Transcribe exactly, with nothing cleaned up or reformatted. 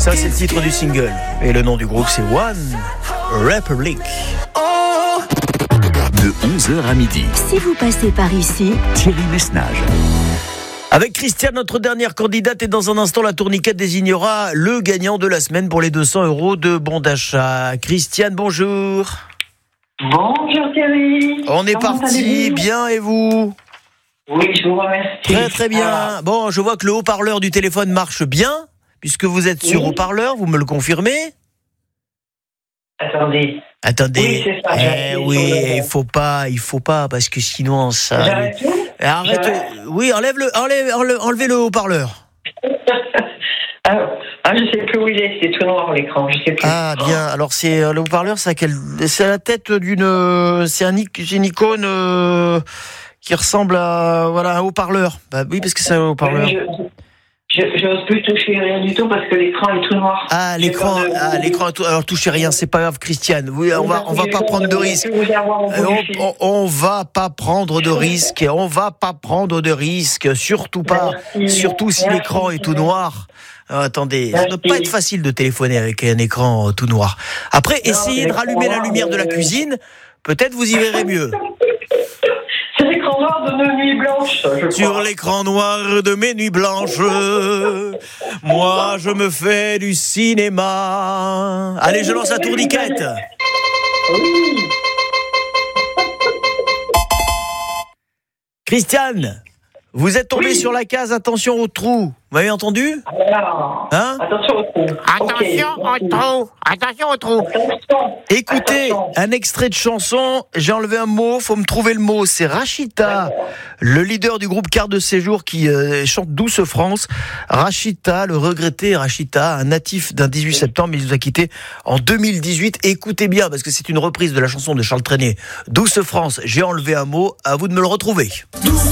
Ça, c'est le titre du single. Et le nom du groupe, c'est One Republic. De onze heures à midi. Si vous passez par ici, Thierry Messnage. Avec Christiane, notre dernière candidate, et dans un instant, la tourniquette désignera le gagnant de la semaine pour les deux cents euros de bon d'achat. Christiane, bonjour. Bonjour Thierry. On est Comment parti, allez-vous? bien, et vous? Oui, je vous remercie. Très très bien. Ah, Bon, je vois que le haut-parleur du téléphone marche bien, puisque vous êtes sur Oui. haut-parleur, vous me le confirmez? attendez. Attendez, Oui, c'est ça, j'ai eh appuyé oui, sur le- il faut pas, il faut pas, parce que sinon ça... J'arrête tout. Arrête, J'arrête. oui, enlève le, enlève, enlève- enlevez le haut-parleur. ah, ah, je sais plus où il est, c'est tout noir l'écran, je sais plus. Ah bien, alors c'est euh, le haut-parleur, c'est à, quel... c'est à la tête d'une, euh, c'est un, ic- c'est une icône euh, qui ressemble à voilà un haut-parleur. Bah oui, parce que c'est un haut-parleur. Je, je, je n'ose plus toucher rien du tout parce que l'écran est tout noir. Ah J'ai l'écran, peur de- ah l'écran. Alors touchez rien, c'est pas grave, Christiane. Oui, on va, on va pas prendre de risques. Je vais avoir au bout On, du fil. on, on va pas prendre de risques. On va pas prendre de risques, surtout pas. Merci. Surtout si Merci. l'écran est tout noir. Euh, attendez, ça Merci. ne doit pas être facile de téléphoner avec un écran euh, tout noir. Après, essayez de l'écran rallumer la noir, lumière de la euh, cuisine. Peut-être vous y verrez mieux. C'est l'écran noir de nos nuits blanches, je Sur crois. l'écran noir de mes nuits blanches, moi je me fais du cinéma. Allez, je lance la tourniquette. Oui. Christiane, vous êtes tombée Oui. sur la case, attention au trou. Vous m'avez entendu? Alors, Hein? attention au trou. Attention Ok, au merci. trou, attention au trou. Attention. Écoutez, Attention. un extrait de chanson, j'ai enlevé un mot, faut me trouver le mot, c'est Rachita, le leader du groupe Quart de Séjour qui euh, chante Douce France. Rachita, le regretté Rachita, un natif d'un dix-huit septembre, mais il nous a quittés en deux mille dix-huit. Écoutez bien, parce que c'est une reprise de la chanson de Charles Trenet, Douce France, j'ai enlevé un mot, à vous de me le retrouver.